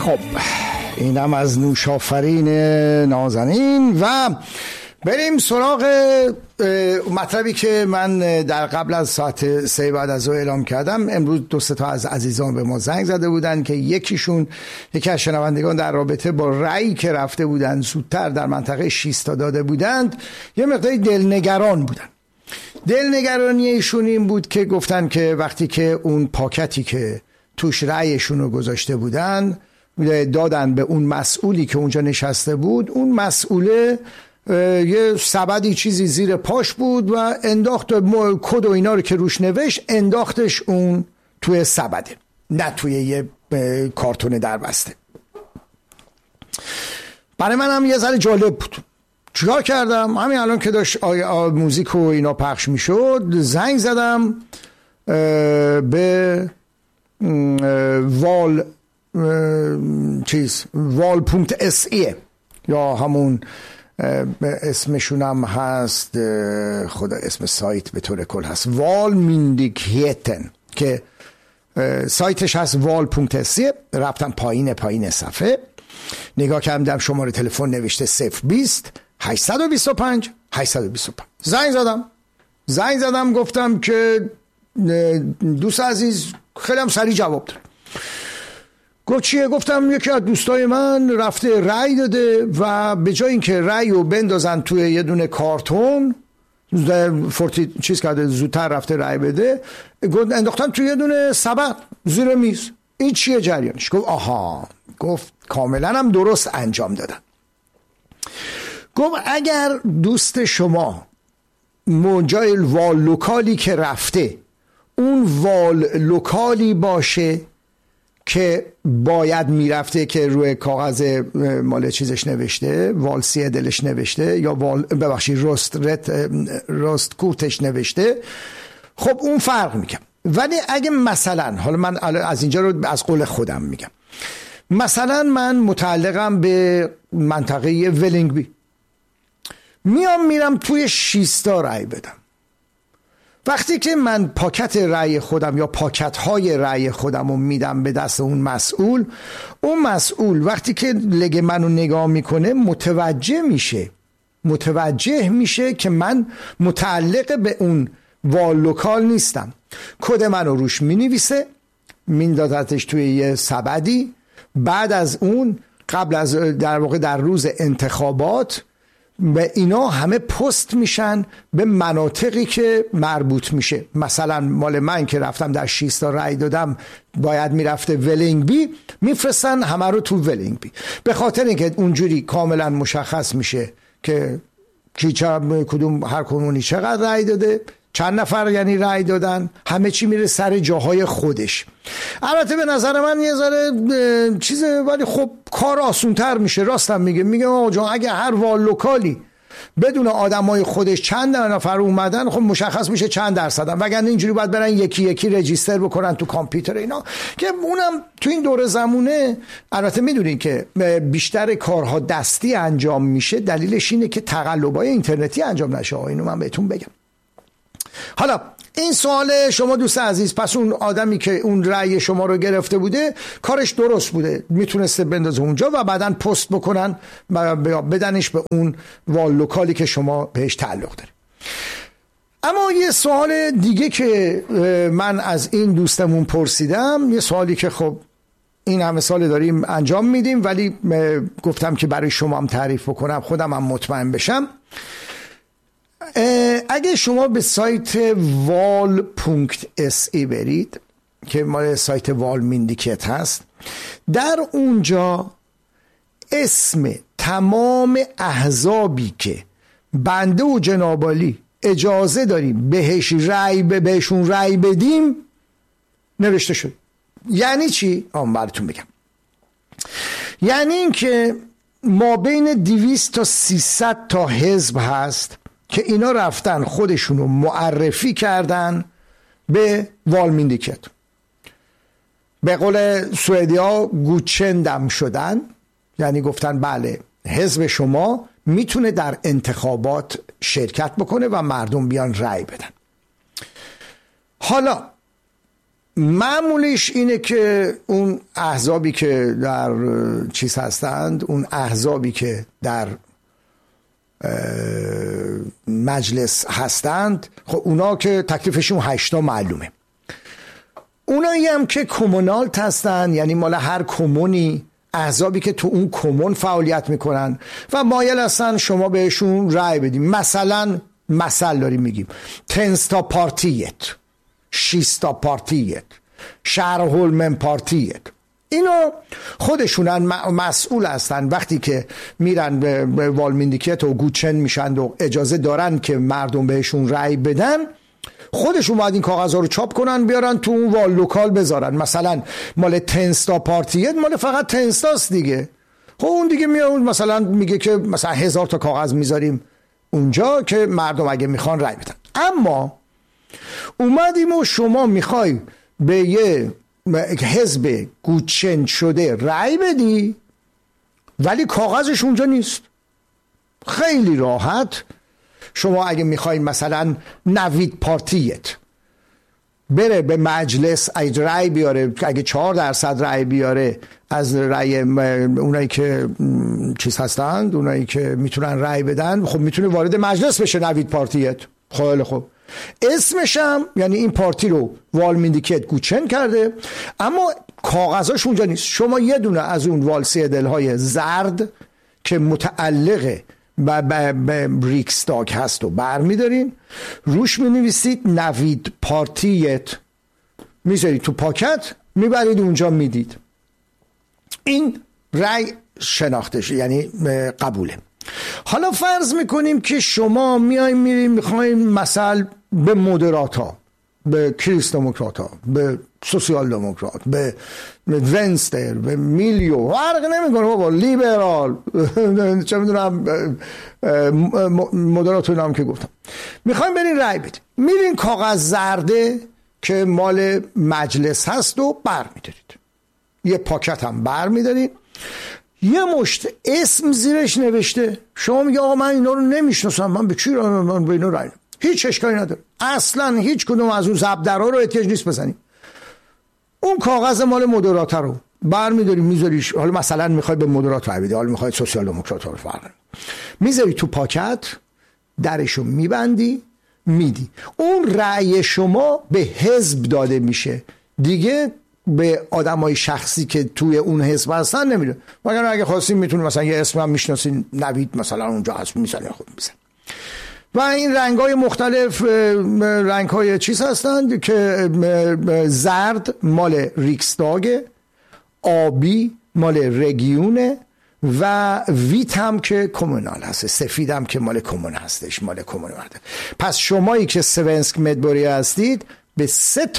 خب اینم از نوشافرین نازنین و بریم سراغ مطلبی که من در قبل از ساعت 3 بعد از ظهر اعلام کردم. امروز 2 تا از عزیزان به ما زنگ زده بودن که یکی از شنوندگان در رابطه با رأی که رفته بودن زودتر در منطقه 6 تا داده بودند یه مقداری دلنگران بودن. دلنگرانی ایشون این بود که گفتن که وقتی که اون پاکتی که توش رأیشون رو گذاشته بودن دادن به اون مسئولی که اونجا نشسته بود، اون مسئوله یه سبدی چیزی زیر پاش بود و انداخت کد و اینا رو که روش نوشت انداختش اون توی سبده، نه توی یه کارتون دربسته. برای من هم یه ذره جالب بود. چیکار کردم؟ همین الان که داشت موزیک و اینا پخش میشد زنگ زدم به wal.se یا همون اسمشون هم هست، خدا اسم سایت به طور کل هست Valmyndigheten که سایتش هست wal.se. رفتم پایین صفحه نگاه کردم، شماره تلفن نوشته 020 825 825. زنگ زدم گفتم که دوست عزیز خیلی هم سریع جواب داره. گفت چیه؟ گفتم یکی از دوستای من رفته رأی داده و به جای اینکه رأی رو بندازن توی یه دونه کارتون چیز کرده زودتر رفته رأی بده، انداختن توی یه دونه سبد زیر میز. این چیه جریانش؟ گفت آها. گفت کاملا هم درست انجام دادن. گفت اگر دوست شما جای وال لوکالی که رفته اون وال لوکالی باشه که باید میرفته که روی کاغذ مال چیزش نوشته، والسی دلش نوشته یا راست کورتش نوشته، خب اون فرق میکنه. ولی اگه مثلا حالا من از اینجا رو از قول خودم میگم، مثلا من متعلقم به منطقه ولینگبی، میرم توی 6 تا رأی بدم. وقتی که من پاکت رأی خودم یا پاکت های رأی خودم رو میدم به دست اون مسئول وقتی که لگ منو نگاه میکنه متوجه میشه که من متعلق به اون وال لوکال نیستم. کد منو روش مینویسه، میندازتش توی یه سبدی. بعد از اون قبل از در واقع در روز انتخابات به اینا همه پست میشن به مناطقی که مربوط میشه. مثلا مال من که رفتم در 6 تا رأی دادم باید میرفته ولینگبی، میفرستن همه رو تو ولینگبی، به خاطر اینکه اونجوری کاملا مشخص میشه که کدوم هر کدومی چقدر رأی داده، چند نفر یعنی رأی دادن، همه چی میره سر جاهای خودش. البته به نظر من یه ذره چیزه، ولی خب کار آسونتر میشه. راستم میگه آقا جان اگه هر وال لوکالی بدون آدمای خودش چند نفر اومدن خب مشخص میشه چند درصدن، وگرنه اینجوری باید برن یکی رجیستر بکنن تو کامپیوتر اینا، که اونم تو این دور زمونه. البته میدونین که بیشتر کارها دستی انجام میشه، دلیلش اینه که تقلبای اینترنتی انجام نشه. اینو من بهتون بگم. حالا این سوال شما دوست عزیز، پس اون آدمی که اون رأی شما رو گرفته بوده کارش درست بوده، میتونسته بندازه اونجا و بعدن پست بکنن و بدنش به اون وال لوکالی که شما بهش تعلق داره. اما یه سوال دیگه که من از این دوستمون پرسیدم، یه سوالی که خب این همه سال داریم انجام میدیم ولی گفتم که برای شما هم تعریف بکنم، خودم هم مطمئن بشم. اگه شما به سایت wal.se برید که مال سایت والمیندیکت هست، در اونجا اسم تمام احزابی که بنده و جنابالی اجازه داریم بهشون رأی بدیم نوشته شد. یعنی چی؟ براتون بگم. یعنی این که ما بین 200 تا 300 تا حزب هست که اینا رفتن خودشونو معرفی کردن به والمیندیکت. به قول سوئدیا گوچندم شدن، یعنی گفتن بله حزب شما میتونه در انتخابات شرکت بکنه و مردم بیان رأی بدن. حالا معمولیش اینه که اون احزابی که در چیز هستند، اون احزابی که در مجلس هستند، خب اونا که تکلیفشون 8 معلومه. اونایی هم که کمونالت هستن، یعنی مال هر کمونی، احزابی که تو اون کمون فعالیت میکنن و مایل هستن شما بهشون رأی بدیم. مثل داریم میگیم 10 پارتیت، 6 پارتیت، شهرهولمن پارتیت، اینا خودشونن مسئول هستن وقتی که میرن به والمینdiket و گوچن میشن و اجازه دارن که مردم بهشون رأی بدن، خودشون باید این کاغذها رو چاپ کنن بیارن تو اون واللوکال بذارن. مثلا مال 10 پارتیت مال فقط 10 است دیگه. خب اون دیگه میاد مثلا میگه که مثلا 1000 تا کاغذ میذاریم اونجا که مردم اگه میخوان رأی بدن. اما اومدیم و شما میخوای به یه حزب گوچن شده رأی بدی ولی کاغذش اونجا نیست. خیلی راحت شما اگه میخواین مثلا نوید پارتیت بره به مجلس رأی بیاره، اگه 4% رأی بیاره از رأی اونایی که چیز هستند، اونایی که میتونن رأی بدن، خب میتونه وارد مجلس بشه نوید پارتیت. خیلی خوب، اسمش هم یعنی این پارتی رو والمینdiket گوچن کرده اما کاغذاش اونجا نیست. شما یه دونه از اون والسیدل‌های زرد که متعلق به ریکستاگ هست و برمیدارین، روش می-نویسید نوید پارتیت، میذارید تو پاکت، میبرید اونجا میدید. این رأی شناخته شد، یعنی قبوله. حالا فرض میکنیم که شما میریم میخوایم مثلا به مدرات‌ها، به کریس دموکرات‌ها، به سوسیال دموکرات، به ونستر، به میلیو، فرق نمیکنه بابا، لیبرال، چه میدونم مدراتون هم که گفتم، میخوایم برین رأی بدین، میرین کاغذ زرده که مال مجلس هست و بر میدارید، یه پاکت هم بر میدارید، یه مشت اسم زیرش نوشته. شما میگه آقا من اینا رو نمیشناسم، من به چی من به اینا رأی؟ هیچ اشکالی نداره، اصلا هیچ کدوم از اون زبدرها رو احتیاج نیست بزنیم. اون کاغذ مال مدرات رو برمی‌داری میذاریش، حالا مثلا میخوای به مدرات رأی بدی، حالا میخوای سوسیال دموکرات رو فرق میذاری تو پاکت، درشو میبندی، میدی. اون رأی شما به حزب داده میشه دیگه، به آدمای شخصی که توی اون حزب هستن نمیره. مگر اگه خواستین میتونید مثلا یه اسم هم میشناسین، نوید مثلا اونجا هست، میزنید خود میزنید. و این رنگ‌های مختلف رنگ‌های چیز هستند که زرد مال ریکستاگ، آبی مال رگیونه و ویت هم که کمونال هست، سفید هم که مال کمون هستش، مال کمون مرده. پس شمایی که سوینسک مدبوری هستید به 3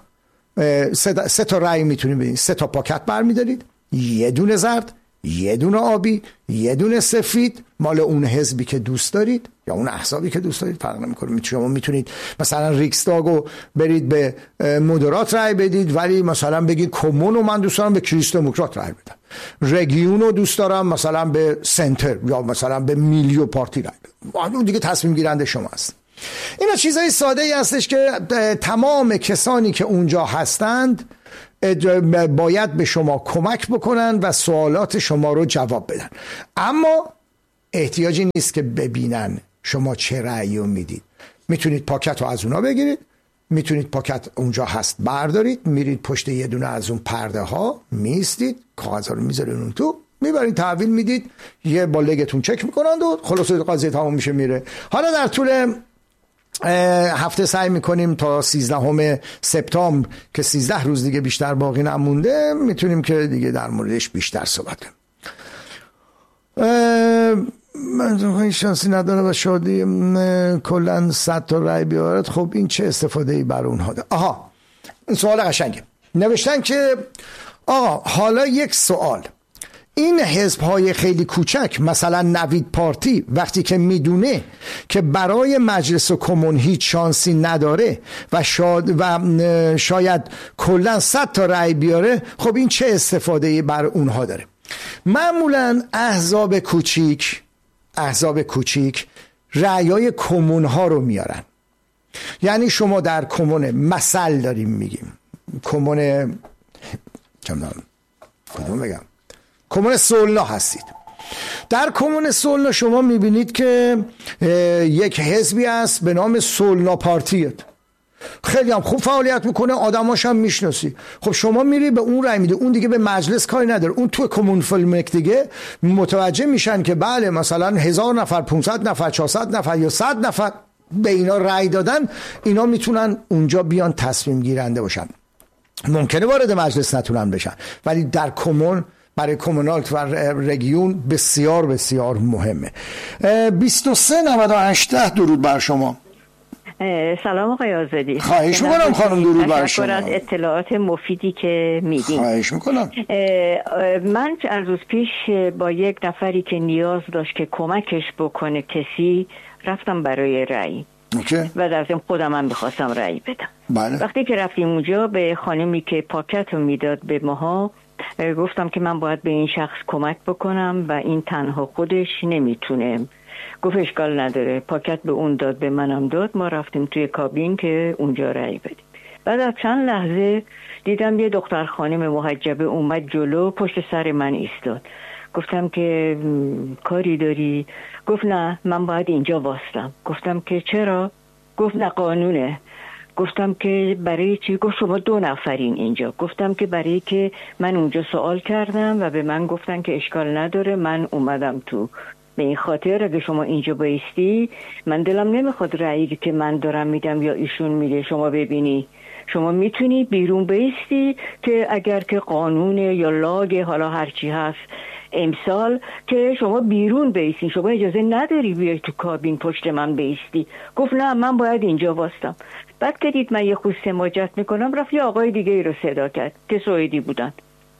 تا رأی میتونید بدید. 3 تا پاکت برمیدارید، یه دونه زرد، یه دونه آبی، یه دونه سفید مال اون حزبی که دوست دارید یا اون احزابی که دوست دارید، فرق نمیکنه. شما میتونید مثلا ریکستاگو برید به مدرات رأی بدید ولی مثلا بگید کمون رو من دوست دارم به کریس دموکرات رأی بدم، رگیون رو دوست دارم مثلا به سنتر یا مثلا به میلیو پارتی رأی بدم. اون دیگه تصمیم گیرنده شماست. اینا چیزای ساده ای هستش که تمام کسانی که اونجا هستند باید به شما کمک بکنن و سوالات شما رو جواب بدن، اما احتیاجی نیست که ببینن شما چه رأیی رو میدید. میتونید پاکت رو از اونا بگیرید، میتونید پاکت اونجا هست بردارید، میرید پشت یه دونه از اون پرده ها میستید، کاغذ ها رو میذارید اون تو، میبرید تحویل میدید، یه با لگتون چک میکنند و خلاص قضیه تمام میشه میره. حالا در طول هفته سعی میکنیم تا 13 سپتامبر که 13 روز دیگه بیشتر باقی نمونده میتونیم که دیگه در موردش بیشتر صحبت کنیم. من شانسی نداره و شادی کلن 100 تا رأی بیارد. خب این چه استفاده ای بر اونها ده؟ آها، این سوال قشنگه. نوشتن که آقا حالا یک سوال، این حزب‌های خیلی کوچک مثلا نوید پارتی وقتی که میدونه که برای مجلس و کمون هیچ شانسی نداره و شاید کلا 100 تا رأی بیاره، خب این چه استفاده‌ای بر اونها داره؟ معمولا احزاب کوچیک رأیای کمون ها رو میارن. یعنی شما در کمون مثل داریم میگیم کمون کدوم بگم کمون سولنا هستید. در کمون سولنا شما میبینید که یک حزبی است به نام سولنا پارتیت، خیلی هم خوب فعالیت میکنه، آدماش هم میشناسی. خب شما میری به اون رای میده، اون دیگه به مجلس کاری نداره، اون تو کمون فیلمک دیگه متوجه میشن که بله مثلا 1000 نفر 500 نفر 400 نفر یا 100 نفر به اینا رای دادن، اینا میتونن اونجا بیان تصمیم گیرنده باشن. ممکنه وارد مجلس نتونن بشن، ولی در کمون برای کمونالت و رگیون بسیار بسیار مهمه. 2398 درود بر شما. سلام آقای آزادی. خواهش میکنم خانم، درود بر شما. تشکر از اطلاعات مفیدی که میدین. خواهش میکنم. من چند روز پیش با یک نفری که نیاز داشت که کمکش بکنه کسی رفتم برای رأی. و در ضمن خودم هم بخواستم رأی بدم. بله. وقتی که رفتیم اونجا به خانمی که پاکت رو میداد به ماها گفتم که من باید به این شخص کمک بکنم و این تنها خودش نمیتونه. گفت اشکال نداره، پاکت به اون داد به منم داد، ما رفتیم توی کابین که اونجا رأی بدیم. بعد از چند لحظه دیدم یه دختر خانم محجبه اومد جلو پشت سر من ایستاد. گفتم که کاری داری؟ گفت نه من باید اینجا واسطم. گفتم که چرا؟ گفت نه قانونه. گفتم که برای چی؟ گفت شما 2 نفرین اینجا. گفتم که برای که من اونجا سوال کردم و به من گفتن که اشکال نداره من اومدم تو، به این خاطر اگه شما اینجا بایستی من دلم نمیخواد رأیی که من دارم میدم یا ایشون میده شما ببینی. شما میتونی بیرون بایستی که اگر که قانون یا لاگ حالا هرچی هست امسال که شما بیرون بایستی، شما اجازه نداری بیای تو کابین پشت من بایستی. گفت نه من باید اینجا واسطم. بعد که دید من یه خود سماجت میکنم رفت یه آقای دیگه ای رو صدا کرد که سوئدی بودن.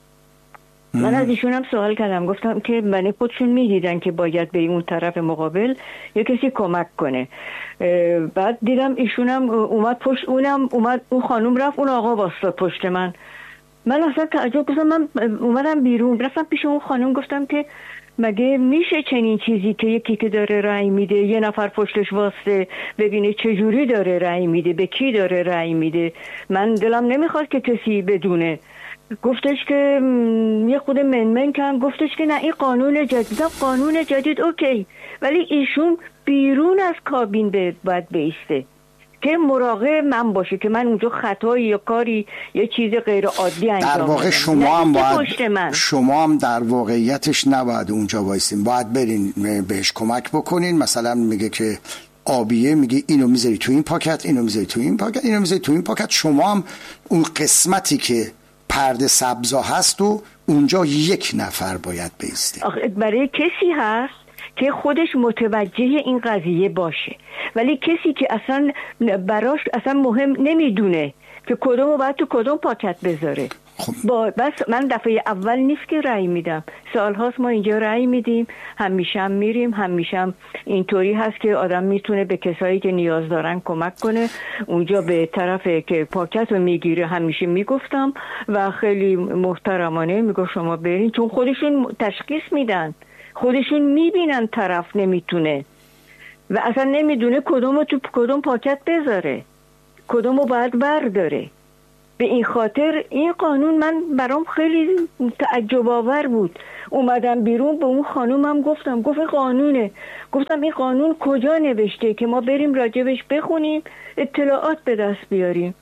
من از ایشون هم سوال کردم، گفتم که من خودشون میدیدن که باید به اون طرف مقابل یه کسی کمک کنه. بعد دیدم ایشون هم اومد پشت، اونم اومد، اون خانم رفت اون آقا واسطاد پشت من. من اصلا تعجب کردم، من اومدم بیرون رفتم پیش اون خانم گفتم که مگه میشه چنین چیزی که یکی که داره رأی میده یه نفر پشتش واسه ببینه چه جوری داره رأی میده، به کی داره رأی میده؟ من دلم نمیخواد که کسی بدونه. گفتش که یه خود منمن کن، گفتش که نه این قانون جدید. قانون جدید اوکی، ولی ایشون بیرون از کابین باید بیسته که مراقب من باشه که من اونجا خطایی یا کاری یه چیز غیر عادی انجام در واقع شما هم در واقعیتش نباید اونجا وایسین، باید برین بهش کمک بکنین. مثلا میگه که آبیه، میگه اینو میذاری تو این پاکت، اینو میذاری تو این پاکت، اینو میذاری تو این پاکت. شما هم اون قسمتی که پرده سبزا هست و اونجا یک نفر باید بیسته. برای کسی هست که خودش متوجه این قضیه باشه، ولی کسی که اصلا براش اصلا مهم نمیدونه که کدومو باید تو کدوم پاکت بذاره. بس من دفعه اول نیست که رأی میدم، سالهاست ما اینجا رأی میدیم، همیشه هم میریم، همیشه هم اینطوری هست که آدم میتونه به کسایی که نیاز دارن کمک کنه. اونجا به طرف که پاکت رو میگیره همیشه میگفتم و خیلی محترمانه میگفت شما برین، چون خودشون تشخیص میدن، خودشون میبینن طرف نمیتونه و اصلا نمیدونه کدومو تو کدوم پاکت بذاره، کدومو باید برداره. به این خاطر این قانون من برام خیلی تعجب آور بود. اومدم بیرون به اون خانومم گفتم، گفت قانونه. گفتم این قانون کجا نوشته که ما بریم راجبش بخونیم اطلاعات به دست بیاریم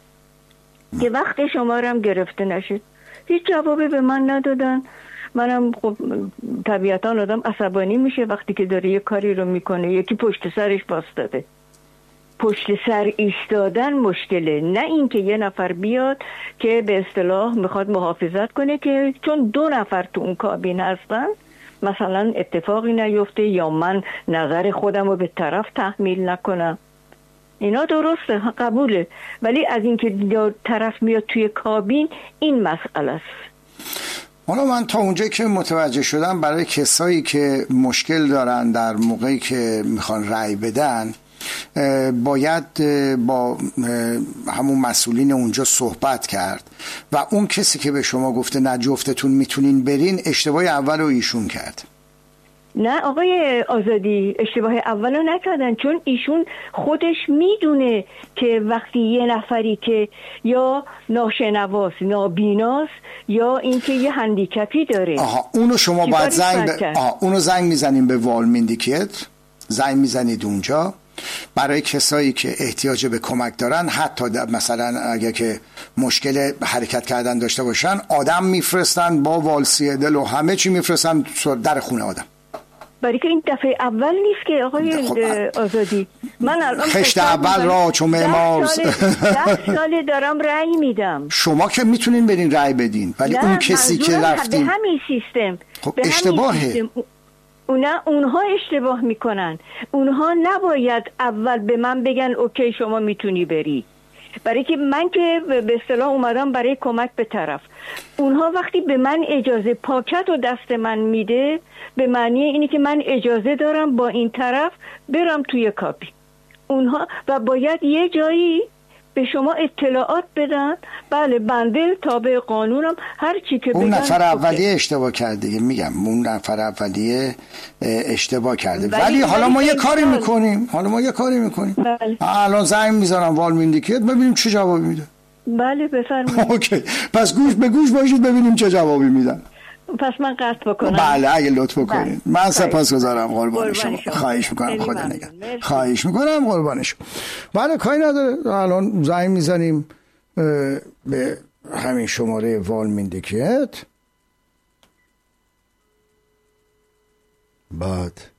که وقت شما رو هم گرفته نشد. هیچ جوابی به من ندادن. منم خب طبیعتا آدم عصبانی میشه وقتی که داره یه کاری رو میکنه یکی پشت سرش واسطاده. پشت سر ایستادن مشکله، نه اینکه یه نفر بیاد که به اصطلاح میخواد محافظت کنه که چون 2 نفر تو اون کابین هستن مثلا اتفاقی نیفته یا من نظر خودم رو به طرف تحمیل نکنم. اینا درسته، قبوله، ولی از اینکه طرف میاد توی کابین این مسئله است. حالا من تا اونجایی که متوجه شدم برای کسایی که مشکل دارن در موقعی که میخوان رأی بدن باید با همون مسئولین اونجا صحبت کرد و اون کسی که به شما گفته نه جفتتون میتونین برین اشتباه اول رو ایشون کرد. نه آقای آزادی، اشتباه اولو نکردن، چون ایشون خودش میدونه که وقتی یه نفری که یا ناشنواست، نابیناست، یا اینکه یه هندیکپی داره. اونو شما باید اونو زنگ میزنیم به والمیندیکیت، زنگ میزنید اونجا برای کسایی که احتیاج به کمک دارن، حتی مثلا اگه که مشکل حرکت کردن داشته باشن، آدم میفرستن با والسی دل و همه چی میفرستن در خونه آدم. برای که این دفعه اول نیست که آقای آزادی. من الان خشت اول را چون معمار 10 سال دارم رأی میدم. شما که میتونین برین رأی بدین، ولی اون کسی که رفتیم به همین سیستم خب اشتباهه. اونها اشتباه میکنن. اونها نباید اول به من بگن اوکی شما میتونی بری، برای که من که به اصطلاح اومدم برای کمک به طرف. اونها وقتی به من اجازه پاکت و دست من میده، به معنی اینی که من اجازه دارم با این طرف برم توی کابین اونها، و باید یه جایی به شما اطلاعات بدن. بله بنده تابع قانونم، هر چی که اون نفر اولیه اشتباه کرده، میگم اون نفر اولیه اشتباه کرده، ولی حالا ما یه کاری میکنیم. بله. الان زنگ میزنم والمیندیکیت ببینیم چه جوابی میده. بله بفرمایید. اوکی، پس گوش به گوش باشید ببینیم چه جوابی میدن. پس من قطع بکنم. بله اگه لطف کنید. من سپاسگزارم، قربان شما. خواهش میکنم، خدا نگهدار. خواهش میکنم، قربان شما. بله کاری نداره، الان زنگ میزنیم به همین شماره والمیندیکیت، بعد